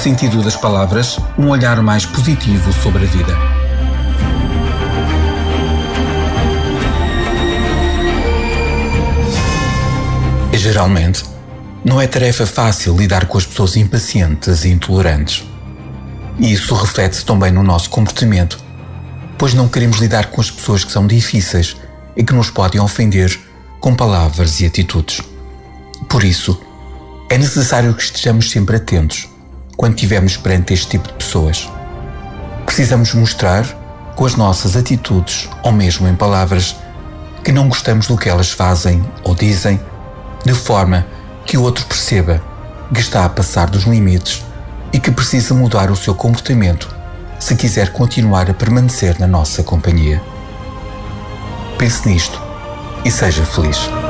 sentido das palavras, um olhar mais positivo sobre a vida. E geralmente, não é tarefa fácil lidar com as pessoas impacientes e intolerantes. E isso reflete-se também no nosso comportamento, pois não queremos lidar com as pessoas que são difíceis e que nos podem ofender com palavras e atitudes. Por isso, é necessário que estejamos sempre atentos quando estivermos perante este tipo de pessoas. Precisamos mostrar, com as nossas atitudes ou mesmo em palavras, que não gostamos do que elas fazem ou dizem, de forma que o outro perceba que está a passar dos limites e que precisa mudar o seu comportamento se quiser continuar a permanecer na nossa companhia. Pense nisto e seja feliz.